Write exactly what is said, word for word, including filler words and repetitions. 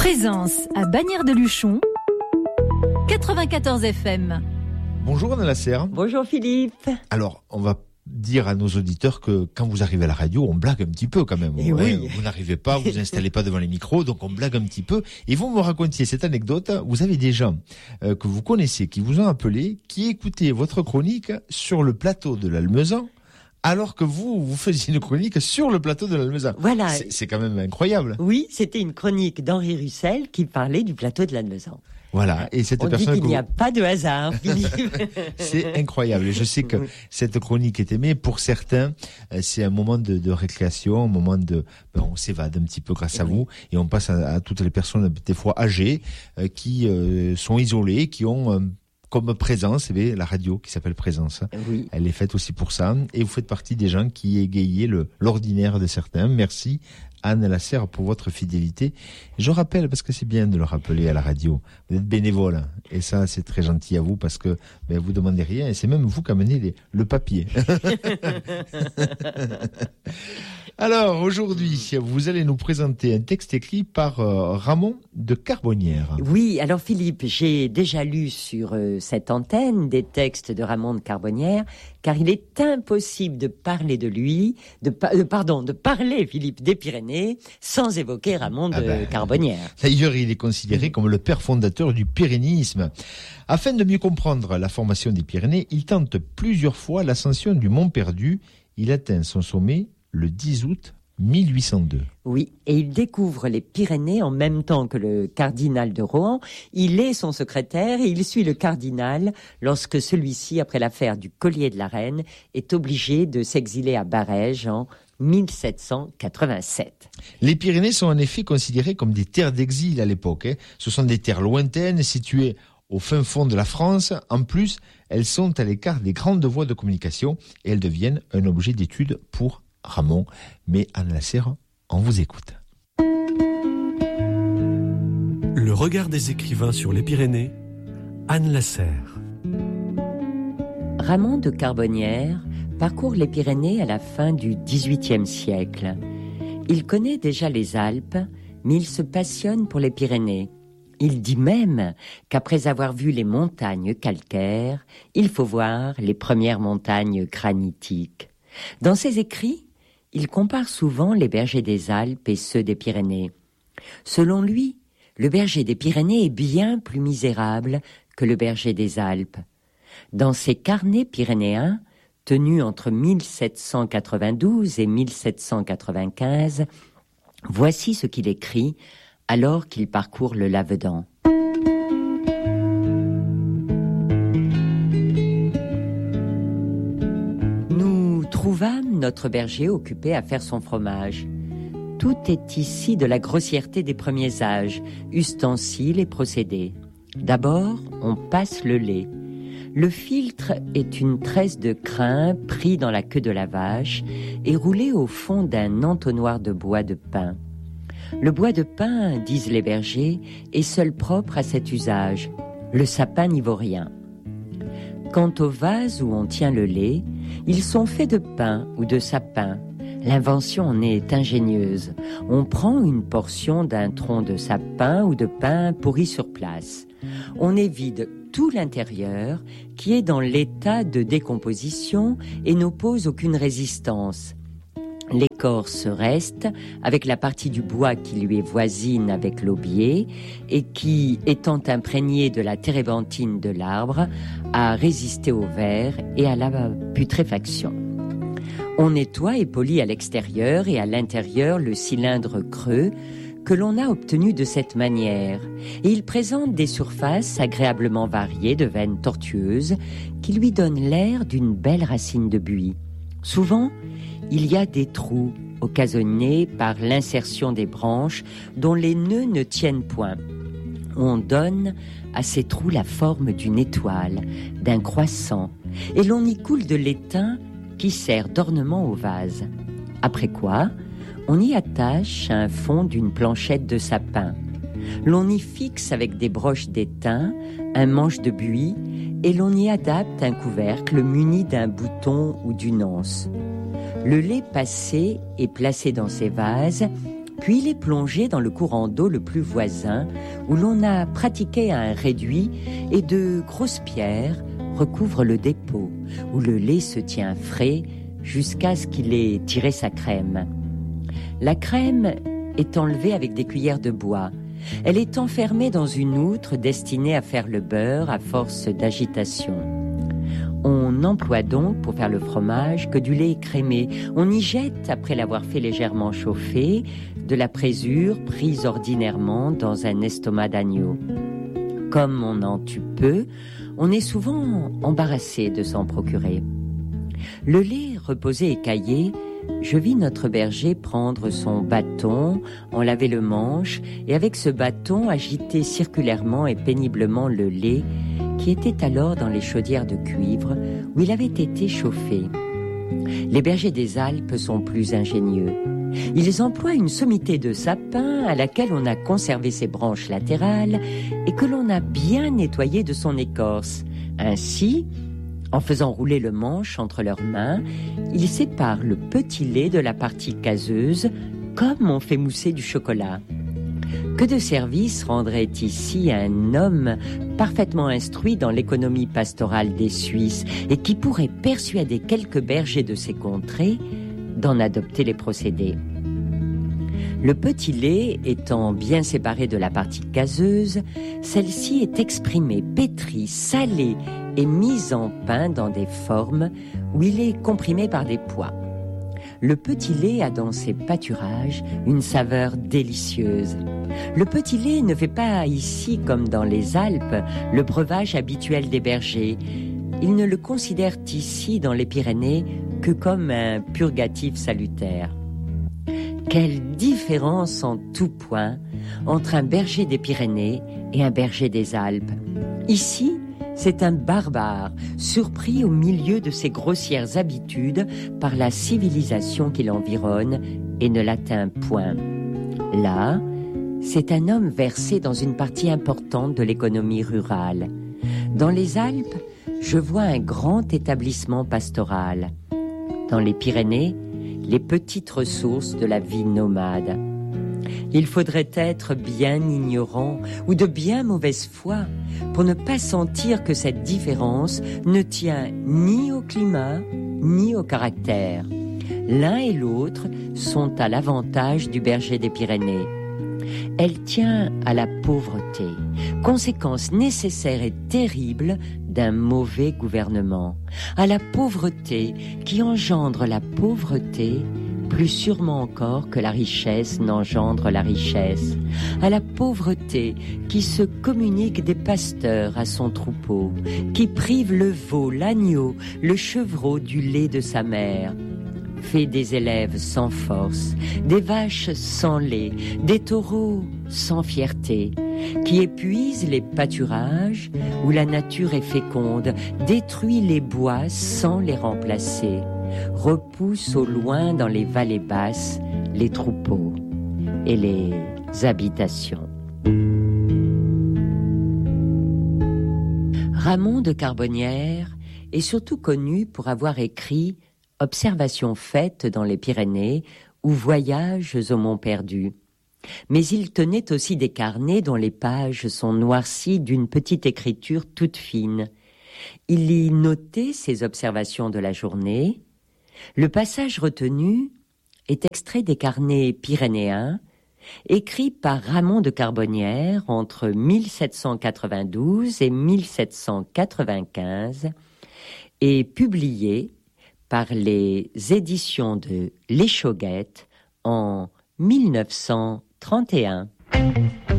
Présence à Bagnères-de-Luchon, quatre-vingt-quatorze F M. Bonjour Anna Lasserre. Bonjour Philippe. Alors, on va dire à nos auditeurs que quand vous arrivez à la radio, on blague un petit peu quand même. Et ouais, oui. Vous n'arrivez pas, vous installez pas devant les micros, donc on blague un petit peu. Et vous me racontiez cette anecdote, vous avez des gens euh, que vous connaissez, qui vous ont appelé, qui écoutaient votre chronique sur le plateau de l'Almezan, alors que vous, vous faisiez une chronique sur le plateau de l'Almezan. Voilà. C'est, c'est quand même incroyable. Oui, c'était une chronique d'Henri Russell qui parlait du plateau de l'Almezan. Voilà. Et cette On dit personne qu'il que n'y a vous... pas de hasard, Philippe. C'est incroyable. Et je sais que cette chronique est aimée. Pour certains, c'est un moment de, de récréation, un moment de, ben, on s'évade un petit peu grâce à oui. vous. Et on passe à, à toutes les personnes, des fois âgées, euh, qui euh, sont isolées, qui ont euh, comme présence, eh la radio qui s'appelle Présence. Oui. Elle est faite aussi pour ça. Et vous faites partie des gens qui égayez le, l'ordinaire de certains. Merci Anne Lasserre pour votre fidélité. Je rappelle, parce que c'est bien de le rappeler à la radio, vous êtes bénévole. Et ça, c'est très gentil à vous parce que ben, vous demandez rien et c'est même vous qui amenez les, le papier. Alors, aujourd'hui, vous allez nous présenter un texte écrit par euh, Ramon de Carbonnières. Oui, alors Philippe, j'ai déjà lu sur euh, cette antenne des textes de Ramon de Carbonnières, car il est impossible de parler de lui, de, pa- de pardon, de parler, Philippe, des Pyrénées, sans évoquer Ramon de ah ben, Carbonnières. D'ailleurs, il est considéré comme le père fondateur du pyrénéisme. Afin de mieux comprendre la formation des Pyrénées, il tente plusieurs fois l'ascension du Mont Perdu. Il atteint son sommet le dix août mille huit cent deux. Oui, et il découvre les Pyrénées en même temps que le cardinal de Rohan. Il est son secrétaire et il suit le cardinal lorsque celui-ci, après l'affaire du collier de la reine, est obligé de s'exiler à Barèges en mille sept cent quatre-vingt-sept. Les Pyrénées sont en effet considérées comme des terres d'exil à l'époque. Hein. Ce sont des terres lointaines situées au fin fond de la France. En plus, elles sont à l'écart des grandes voies de communication et elles deviennent un objet d'étude pour Ramon. Mais Anne Lasserre, on vous écoute. Le regard des écrivains sur les Pyrénées, Anne Lasserre. Ramon de Carbonnières parcourt les Pyrénées à la fin du dix-huitième siècle. Il connaît déjà les Alpes, mais il se passionne pour les Pyrénées. Il dit même qu'après avoir vu les montagnes calcaires, il faut voir les premières montagnes granitiques. Dans ses écrits, il compare souvent les bergers des Alpes et ceux des Pyrénées. Selon lui, le berger des Pyrénées est bien plus misérable que le berger des Alpes. Dans ses carnets pyrénéens, tenus entre mille sept cent quatre-vingt-douze et mille sept cent quatre-vingt-quinze, voici ce qu'il écrit alors qu'il parcourt le Lavedan. Nous trouvâmes notre berger occupé à faire son fromage. Tout est ici de la grossièreté des premiers âges, ustensiles et procédés. D'abord, on passe le lait. Le filtre est une tresse de crin pris dans la queue de la vache et roulé au fond d'un entonnoir de bois de pin. Le bois de pin, disent les bergers, est seul propre à cet usage. Le sapin n'y vaut rien. Quant aux vases où on tient le lait, ils sont faits de pin ou de sapin. L'invention en est ingénieuse. On prend une portion d'un tronc de sapin ou de pin pourri sur place. On évide tout l'intérieur qui est dans l'état de décomposition et n'oppose aucune résistance. L'écorce reste avec la partie du bois qui lui est voisine avec l'aubier et qui, étant imprégnée de la térébenthine de l'arbre, a résisté au ver et à la putréfaction. On nettoie et polit à l'extérieur et à l'intérieur le cylindre creux que l'on a obtenu de cette manière. Et il présente des surfaces agréablement variées de veines tortueuses qui lui donnent l'air d'une belle racine de buis. Souvent, il y a des trous occasionnés par l'insertion des branches dont les nœuds ne tiennent point. On donne à ces trous la forme d'une étoile, d'un croissant, et l'on y coule de l'étain qui sert d'ornement au vase. Après quoi, on y attache un fond d'une planchette de sapin. L'on y fixe avec des broches d'étain un manche de buis et l'on y adapte un couvercle muni d'un bouton ou d'une anse. Le lait passé et placé dans ces vases Puis il est plongé dans le courant d'eau le plus voisin, où l'on a pratiqué un réduit et de grosses pierres recouvrent le dépôt, où le lait se tient frais jusqu'à ce qu'il ait tiré sa crème. La crème est enlevée avec des cuillères de bois. Elle est enfermée dans une outre destinée à faire le beurre à force d'agitation. On n'emploie donc pour faire le fromage que du lait écrémé. On y jette, après l'avoir fait légèrement chauffer, de la présure prise ordinairement dans un estomac d'agneau. Comme on en tue peu, on est souvent embarrassé de s'en procurer. Le lait reposé et caillé, je vis notre berger prendre son bâton, en laver le manche, et avec ce bâton agiter circulairement et péniblement le lait qui était alors dans les chaudières de cuivre où il avait été chauffé. Les bergers des Alpes sont plus ingénieux. Ils emploient une sommité de sapin à laquelle on a conservé ses branches latérales et que l'on a bien nettoyé de son écorce. Ainsi, en faisant rouler le manche entre leurs mains, ils séparent le petit lait de la partie caseuse comme on fait mousser du chocolat. Que de service rendrait ici un homme parfaitement instruit dans l'économie pastorale des Suisses et qui pourrait persuader quelques bergers de ces contrées d'en adopter les procédés. Le petit lait étant bien séparé de la partie caseuse, celle-ci est exprimée, pétrie, salée et mise en pain dans des formes où il est comprimé par des pois. Le petit lait a dans ses pâturages une saveur délicieuse. Le petit lait ne fait pas ici, comme dans les Alpes, le breuvage habituel des bergers. Ils ne le considèrent ici, dans les Pyrénées, que comme un purgatif salutaire. Quelle différence en tout point entre un berger des Pyrénées et un berger des Alpes. Ici, c'est un barbare, surpris au milieu de ses grossières habitudes par la civilisation qui l'environne et ne l'atteint point. Là, c'est un homme versé dans une partie importante de l'économie rurale. Dans les Alpes, je vois un grand établissement pastoral. Dans les Pyrénées, les petites ressources de la vie nomade. Il faudrait être bien ignorant ou de bien mauvaise foi pour ne pas sentir que cette différence ne tient ni au climat ni au caractère. L'un et l'autre sont à l'avantage du berger des Pyrénées. Elle tient à la pauvreté, conséquence nécessaire et terrible d'un mauvais gouvernement, à la pauvreté qui engendre la pauvreté, plus sûrement encore que la richesse n'engendre la richesse, à la pauvreté qui se communique des pasteurs à son troupeau, qui prive le veau, l'agneau, le chevreau du lait de sa mère, fait des élèves sans force, des vaches sans lait, des taureaux sans fierté, qui épuise les pâturages où la nature est féconde, détruit les bois sans les remplacer, repousse au loin dans les vallées basses les troupeaux et les habitations. Ramon de Carbonnières est surtout connu pour avoir écrit « Observations faites dans les Pyrénées » ou « Voyages au Mont Perdu ». Mais il tenait aussi des carnets dont les pages sont noircies d'une petite écriture toute fine. Il y notait ses observations de la journée. Le passage retenu est extrait des carnets pyrénéens, écrits par Ramon de Carbonnières entre mille sept cent quatre-vingt-douze et mille sept cent quatre-vingt-quinze et publiés par les éditions de L'Échauguette en mille neuf cent trente et un.